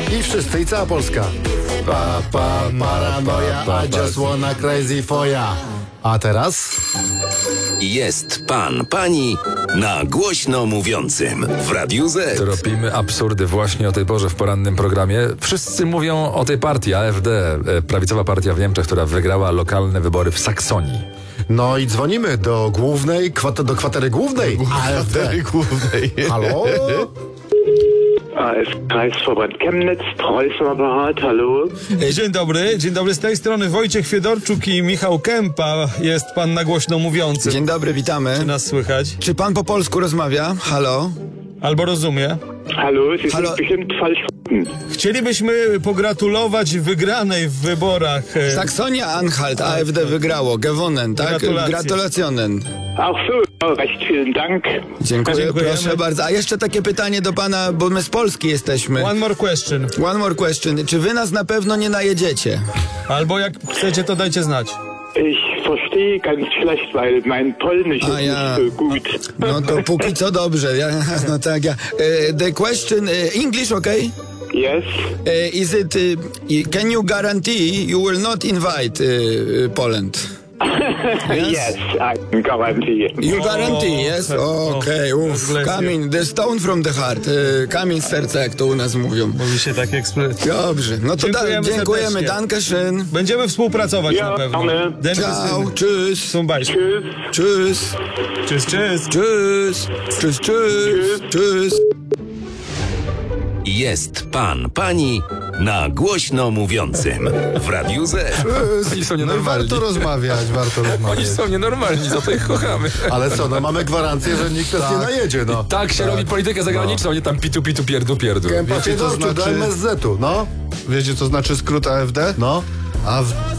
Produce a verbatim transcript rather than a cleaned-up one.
I wszyscy, i cała Polska. Pa, pa, paranoja, I just wanna crazy for ya. A teraz? Jest pan, pani na głośno mówiącym w Radiu Z. Tropimy absurdy właśnie o tej porze w porannym programie. Wszyscy mówią o tej partii A F D, prawicowa partia w Niemczech, która wygrała lokalne wybory w Saksonii. No i dzwonimy do głównej, kwat- do kwatery głównej A F D. głównej. Halo? A F Kreisverband Chemnitz, Preußen Apparat, hallo. Dzień dobry, dzień dobry. Z tej strony Wojciech Fiedorczuk i Michał Kępa. Jest pan na głośno mówiący. Dzień dobry, witamy. Czy nas słychać? Czy pan po polsku rozmawia? Halo? Albo rozumie? Hallo, Sie Hallo. sind bestimmt falsch verbunden. Chcielibyśmy pogratulować wygranej w wyborach. e, Saksonia Anhalt, A F D wygrało. Gewonnen, tak? Gratulacje. Gratulacjonen. Ach so, ja, recht vielen Dank. Dziękuję, Dziękujemy. proszę bardzo. A jeszcze takie pytanie do pana, bo my z Polski jesteśmy. One more question. One more question. Czy wy nas na pewno nie najedziecie? Albo jak chcecie, to dajcie znać. Ich verstehe ganz schlecht, weil mein Polnisch Ah, ist ja. nicht so gut. No to póki co dobrze. Ja, no tak, ja. E, The question, e, English, okay? Yes? E, Is it, e, can you guarantee you will not invite e, Poland? Yes, I can guarantee. You guarantee, yes? Okej, O, uff, bless you. kamień, the stone from the heart, e, kamień z serca, jak to u nas mówią. Mówi się tak ekspres. Dobrze, no to Dziękujemy da, dziękujemy, serdecznie. dankeschön. Będziemy współpracować Ja, na pewno. mamy. Ciao, tschüss, Zum Beispiel. Tschüss. tschüss, Tschüss, tschüss. tschüss, tschüss, tschüss, tschüss. Jest pan, pani na głośno mówiącym w Radiu Z. Oni są No i nienormalni. warto rozmawiać, warto Oni rozmawiać. są nienormalni, za to ich kochamy. Ale co, no mamy gwarancję, że nikt nas nie najedzie, no. Tak się robi politykę zagraniczną, nie tam pitu, pitu, pierdu, pierdu. Kępa Wiecie, co Fiedorczuk do znaczy- M S Z-u, no. Wiecie, co znaczy skrót A F D? No. A w